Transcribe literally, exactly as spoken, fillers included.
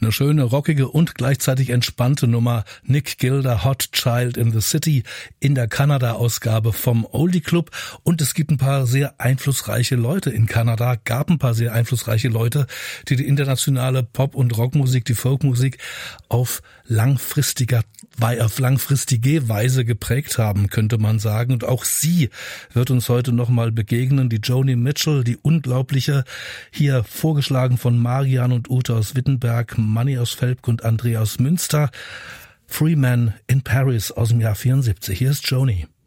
Eine schöne, rockige und gleichzeitig entspannte Nummer. Nick Gilder, Hot Child in the City in der Kanada-Ausgabe vom Oldie Club. Und es gibt ein paar sehr einflussreiche Leute in Kanada, gab ein paar sehr einflussreiche Leute, die die internationale Pop- und Rockmusik, die Folkmusik auf langfristiger, auf langfristige Weise geprägt haben, könnte man sagen. Und auch sie wird uns heute nochmal begegnen. Die Joni Mitchell, die unglaubliche, hier vorgeschlagen von Marian und Ute aus Wittenberg, Manni aus Velp und Andrea aus Münster. Free Man in Paris aus dem Jahr vierundsiebzig. Hier ist Joni.